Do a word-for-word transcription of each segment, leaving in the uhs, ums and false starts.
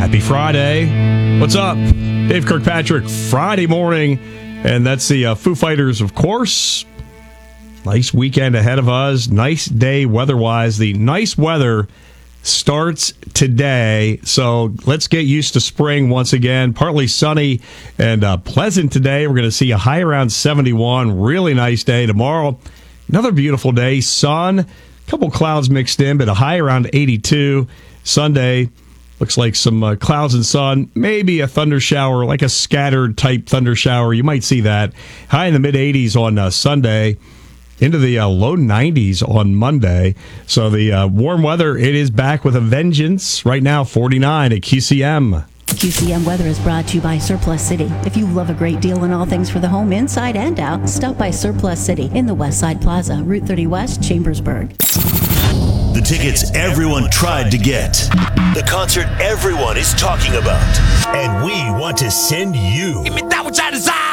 Happy Friday. What's up? Dave Kirkpatrick, Friday morning. And that's the uh, Foo Fighters, of course. Nice weekend ahead of us. Nice day weather-wise. The nice weather starts today. So let's get used to spring once again. Partly sunny and uh, pleasant today. We're going to see a high around seventy-one. Really nice day. Tomorrow, another beautiful day. Sun, a couple clouds mixed in, but a high around eighty-two. Sunday, looks like some uh, clouds and sun, maybe a thunder shower, like a scattered type thunder shower. You might see that. High in the mid eighties on uh, Sunday, into the uh, low nineties on Monday. So the uh, warm weather, it is back with a vengeance. Right now, forty-nine at Q C M. Q C M Weather is brought to you by Surplus City. If you love a great deal in all things for the home, inside and out, stop by Surplus City in the West Side Plaza, Route thirty West, Chambersburg. The tickets everyone tried to get. The concert everyone is talking about. And we want to send you. Give me that which I desire.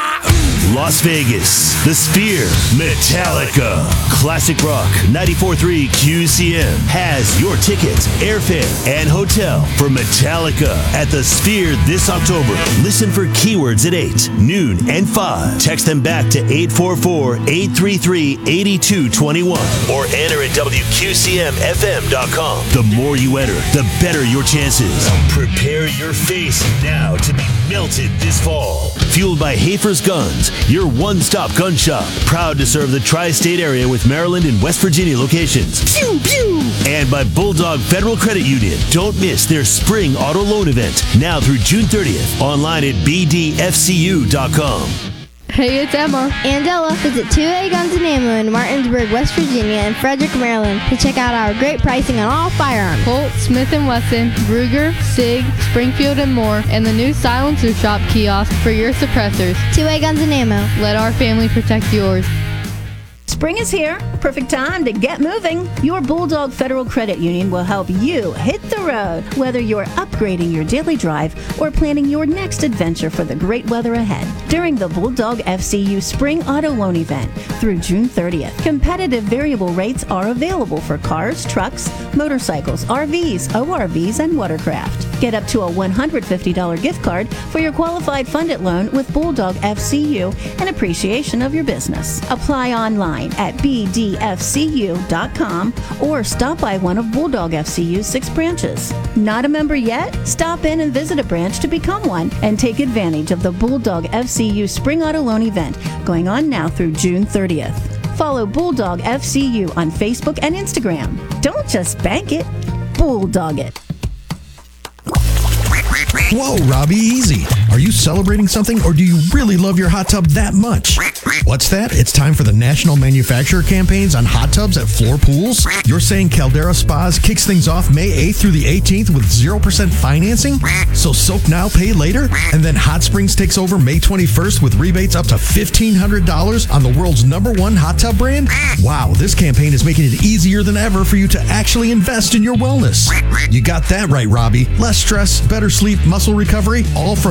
Las Vegas, The Sphere, Metallica. Classic Rock ninety-four point three Q C M has your tickets, airfare, and hotel for Metallica at The Sphere this October. Listen for keywords at eight, noon, and five. Text them back to eight four four, eight three three, eight two two one or enter at W Q C M F M dot com. The more you enter, the better your chances. Prepare your face now to be melted this fall. Fueled by Hafer's Guns, your one-stop gun shop. Proud to serve the tri-state area with Maryland and West Virginia locations. Pew, pew. And by Bulldog Federal Credit Union. Don't miss their spring auto loan event now through June thirtieth. Online at B D F C U dot com. Hey, it's Emma. And Ella. Visit two A Guns and Ammo in Martinsburg, West Virginia and Frederick, Maryland to check out our great pricing on all firearms. Colt, Smith and Wesson, Ruger, Sig, Springfield, and more, and the new Silencer Shop kiosk for your suppressors. two A Guns and Ammo. Let our family protect yours. Spring is here. Perfect time to get moving. Your Bulldog Federal Credit Union will help you hit the road, whether you're upgrading your daily drive or planning your next adventure for the great weather ahead. During the Bulldog F C U Spring Auto Loan Event through June thirtieth, competitive variable rates are available for cars, trucks, motorcycles, R Vs, O R Vs, and watercraft. Get up to a one hundred fifty dollars gift card for your qualified funded loan with Bulldog F C U in appreciation of your business. Apply online at B D F C U dot com or stop by one of Bulldog F C U's six branches. Not a member yet? Stop in and visit a branch to become one and take advantage of the Bulldog F C U Spring Auto Loan Event going on now through June thirtieth. Follow Bulldog F C U on Facebook and Instagram. Don't just bank it, Bulldog it. Whoa, Robbie, easy. Are you celebrating something or do you really love your hot tub that much? What's that? It's time for the National Manufacturer Campaigns on hot tubs at Floor Pools? You're saying Caldera Spas kicks things off May eighth through the eighteenth with zero percent financing? So soak now, pay later? And then Hot Springs takes over May twenty-first with rebates up to fifteen hundred dollars on the world's number one hot tub brand? Wow, this campaign is making it easier than ever for you to actually invest in your wellness. You got that right, Robbie. Less stress, better sleep, muscle recovery, all from